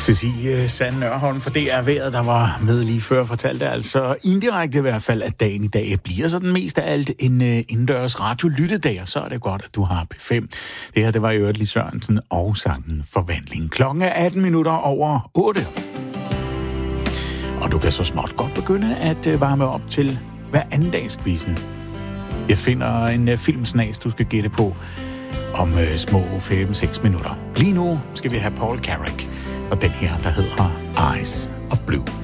Cecilie Sand Nørholm for DR-vejret, der var med lige før, fortalte altså indirekte i hvert fald, at dagen i dag bliver sådan mest af alt en indendørs radiolyttedag, og så er det godt, at du har P5. Det her, det var jo Lis Sørensen og sangen Forvandling. Klokken er 18 minutter over 8. Og du kan så småt godt begynde at varme op til hver anden dags quizzen. Jeg finder en filmsnas, du skal gætte på om små 5-6 minutter. Lige nu skal vi have Paul Carrack og den her, der hedder Eyes of Blue.